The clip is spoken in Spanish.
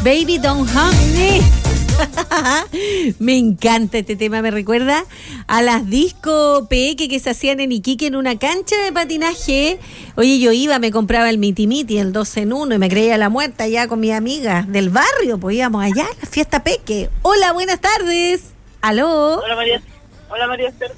Baby Don't Hug Me. Me encanta este tema, me recuerda a las disco peque que se hacían en Iquique en una cancha de patinaje. Oye, yo iba, me compraba el miti miti, el 2 en 1 y me creía la muerta allá con mis amigas del barrio, pues íbamos allá a la fiesta peque. Hola, buenas tardes. ¿Aló? Hola María Esther.